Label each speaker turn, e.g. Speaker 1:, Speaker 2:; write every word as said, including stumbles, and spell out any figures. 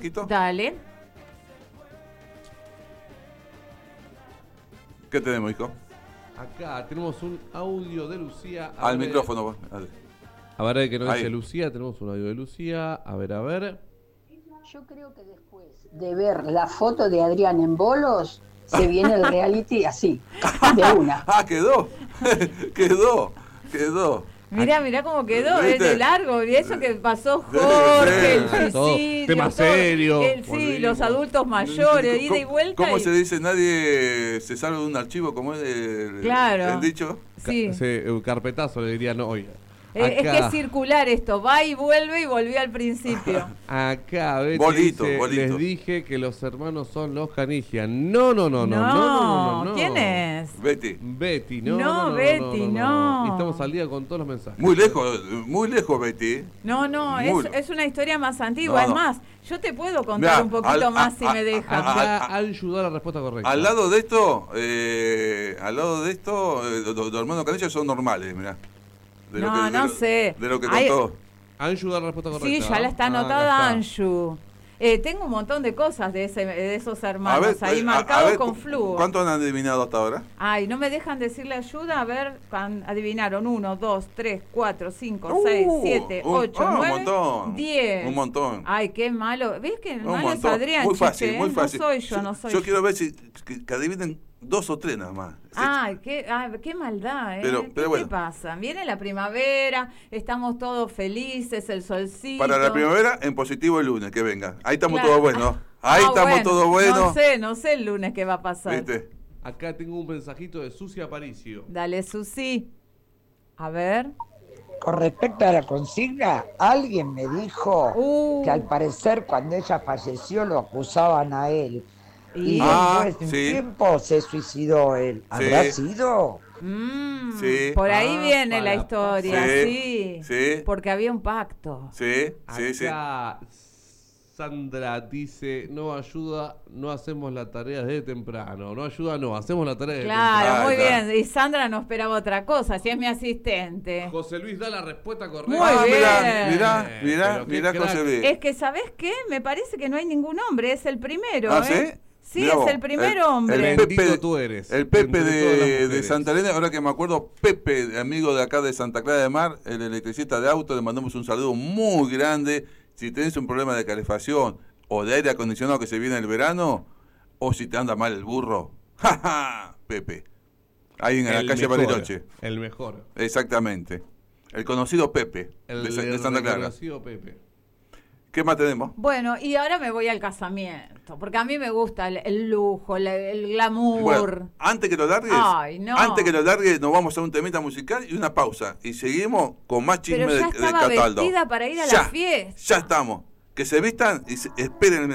Speaker 1: Quito?
Speaker 2: Dale.
Speaker 1: ¿Qué tenemos, hijo?
Speaker 3: Acá tenemos un audio de Lucía.
Speaker 1: A Al
Speaker 3: ver,
Speaker 1: micrófono, vos. Dale.
Speaker 3: A ver qué nos
Speaker 1: Ahí.
Speaker 3: dice Lucía. Tenemos un audio de Lucía. A ver, a ver.
Speaker 4: Yo creo que después de ver la foto de Adrián en bolos, se viene el reality así, de una.
Speaker 1: Ah, quedó. quedó. Quedó.
Speaker 2: Mirá, mirá cómo quedó, es
Speaker 1: ¿Viste?
Speaker 2: de largo. Y eso que pasó Jorge, el
Speaker 1: Sí.
Speaker 3: Todo
Speaker 2: suicidio.
Speaker 3: tema
Speaker 2: todo,
Speaker 3: serio.
Speaker 2: el- sí,
Speaker 3: Volvimos.
Speaker 2: los adultos mayores, ida y
Speaker 1: ¿Cómo-
Speaker 2: vuelta.
Speaker 1: ¿Cómo
Speaker 2: y-
Speaker 1: se dice? Nadie se salva de un archivo, como es el,
Speaker 2: Claro.
Speaker 1: el dicho.
Speaker 2: Sí.
Speaker 3: Ca- se- un carpetazo le dirían hoy.
Speaker 2: Eh, Es que es circular esto, va y vuelve y volvió al principio.
Speaker 3: Acá, Betty
Speaker 1: Bolito,
Speaker 3: dice,
Speaker 1: bolito.
Speaker 3: les dije que los hermanos son los Canigia. No, no, no, no, no, no, no, no.
Speaker 2: ¿Quién es?
Speaker 1: Betty.
Speaker 3: Betty, no,
Speaker 2: No,
Speaker 3: no, no,
Speaker 2: Betty, no.
Speaker 3: Y estamos al día con todos los mensajes.
Speaker 1: Muy lejos, muy lejos, Betty.
Speaker 2: No, no, es,
Speaker 1: Muy-
Speaker 2: es una historia más antigua.
Speaker 1: No, no.
Speaker 2: Es más, yo te puedo contar
Speaker 1: Mirá,
Speaker 2: un poquito
Speaker 1: al-
Speaker 2: más
Speaker 1: a-
Speaker 2: si
Speaker 1: a-
Speaker 2: me dejas.
Speaker 1: a-
Speaker 3: Acá Anju da la respuesta correcta.
Speaker 1: Al lado de esto, eh, al lado de esto, eh, los, los hermanos Canilla son normales, mirá. De lo
Speaker 2: No,
Speaker 1: que- de
Speaker 2: no
Speaker 1: lo-
Speaker 2: sé.
Speaker 1: De lo que
Speaker 2: Hay-
Speaker 1: contó.
Speaker 3: Anju da la respuesta correcta.
Speaker 2: Sí, ya la está
Speaker 3: Ah, acá
Speaker 2: anotada
Speaker 3: está.
Speaker 2: Anju. Eh, tengo un montón de cosas de, ese, de esos
Speaker 1: A
Speaker 2: hermanos
Speaker 1: ver,
Speaker 2: ahí
Speaker 1: eh, a-
Speaker 2: marcados
Speaker 1: a ver,
Speaker 2: con
Speaker 1: cu-
Speaker 2: flujo.
Speaker 1: ¿Cuánto han adivinado hasta ahora?
Speaker 2: Ay, no me dejan decirle ayuda. A ver, can- adivinaron. Uno, dos, tres, cuatro, cinco,
Speaker 1: Uh,
Speaker 2: seis, siete,
Speaker 1: un-
Speaker 2: ocho,
Speaker 1: ah, un
Speaker 2: nueve,
Speaker 1: montón.
Speaker 2: diez.
Speaker 1: Un montón.
Speaker 2: Ay, qué malo. ¿Ves que el
Speaker 1: Un
Speaker 2: malo es
Speaker 1: montón.
Speaker 2: Adrián,
Speaker 1: Muy fácil,
Speaker 2: Cheche,
Speaker 1: muy
Speaker 2: eh?
Speaker 1: fácil.
Speaker 2: No soy yo, no soy
Speaker 1: yo.
Speaker 2: yo.
Speaker 1: quiero ver si que, que adivinen dos o tres nada más.
Speaker 2: Ay, qué, ay, qué maldad, ¿eh?
Speaker 1: Pero-
Speaker 2: ¿Qué
Speaker 1: pero
Speaker 2: te
Speaker 1: bueno.
Speaker 2: pasa? Viene la primavera, estamos todos felices, el solcito.
Speaker 1: Para la primavera, en positivo el lunes, que venga. Ahí estamos
Speaker 2: Claro.
Speaker 1: todos buenos. Ahí
Speaker 2: Ah,
Speaker 1: estamos
Speaker 2: bueno,
Speaker 1: todos buenos.
Speaker 2: No sé, no sé el lunes qué va a pasar.
Speaker 1: ¿Viste?
Speaker 3: Acá tengo un mensajito de Susi Aparicio.
Speaker 2: Dale, Susi. A ver.
Speaker 5: Con respecto a la consigna, alguien me dijo
Speaker 2: Uh.
Speaker 5: que al parecer cuando ella falleció lo acusaban a él. Y,
Speaker 2: Y-
Speaker 1: Ah,
Speaker 5: después de un
Speaker 1: sí.
Speaker 5: tiempo se suicidó él. ¿Habrá
Speaker 1: Sí.
Speaker 5: sido?
Speaker 2: Mm,
Speaker 1: Sí.
Speaker 2: Por ahí
Speaker 3: Ah,
Speaker 2: viene la
Speaker 3: para
Speaker 2: historia,
Speaker 1: pasar.
Speaker 2: sí.
Speaker 1: Sí.
Speaker 2: Porque había un pacto.
Speaker 1: Sí, sí, sí.
Speaker 3: Acá Sandra dice, no ayuda, no hacemos la tarea desde temprano. No ayuda, no, hacemos la tarea desde
Speaker 2: Claro,
Speaker 1: Ah,
Speaker 2: muy
Speaker 1: claro.
Speaker 2: bien. Y Sandra no esperaba otra cosa, si es mi asistente.
Speaker 3: temprano. José Luis da la respuesta correcta.
Speaker 2: Muy
Speaker 1: Ah,
Speaker 2: bien.
Speaker 1: mirá, mirá,
Speaker 3: Pero
Speaker 1: mirá,
Speaker 3: qué
Speaker 1: mirá,
Speaker 3: crack.
Speaker 1: José Luis.
Speaker 2: Es que, ¿sabés qué? Me parece que no hay ningún hombre, es el primero,
Speaker 1: ¿Ah,
Speaker 2: ¿eh?
Speaker 1: sí?
Speaker 2: Sí,
Speaker 1: Mirá
Speaker 2: es
Speaker 1: vos,
Speaker 2: el primer
Speaker 1: el-
Speaker 2: hombre.
Speaker 1: el
Speaker 3: Bendito
Speaker 1: Pepe,
Speaker 3: tú eres,
Speaker 1: El Pepe
Speaker 3: entre todas las
Speaker 1: de, de
Speaker 3: mujeres.
Speaker 1: Santa Elena, ahora que me acuerdo, Pepe, amigo de acá de Santa Clara de Mar, el electricista de auto, le mandamos un saludo muy grande. Si tenés un problema de calefacción o de aire acondicionado que se viene el verano, o si te anda mal el burro, ¡ja, ja! Pepe. Ahí en la
Speaker 3: El
Speaker 1: calle
Speaker 3: mejor,
Speaker 1: Bariloche.
Speaker 3: El mejor.
Speaker 1: Exactamente. El conocido Pepe
Speaker 3: El
Speaker 1: de, Sa- de
Speaker 3: el
Speaker 1: Santa Clara.
Speaker 3: reconocido Pepe.
Speaker 1: ¿Qué más tenemos?
Speaker 2: Bueno, y ahora me voy al casamiento, porque a mí me gusta el, el lujo, el, el glamour.
Speaker 1: Bueno, antes que lo largues,
Speaker 2: Ay, no.
Speaker 1: antes que lo largues, nos vamos a un temita musical y una pausa. Y seguimos con más chisme
Speaker 2: Pero
Speaker 1: de,
Speaker 2: ya
Speaker 1: de
Speaker 2: estaba
Speaker 1: Cataldo.
Speaker 2: vestida para ir a
Speaker 1: Ya,
Speaker 2: la fiesta.
Speaker 1: Ya estamos. Que se vistan y se, esperen el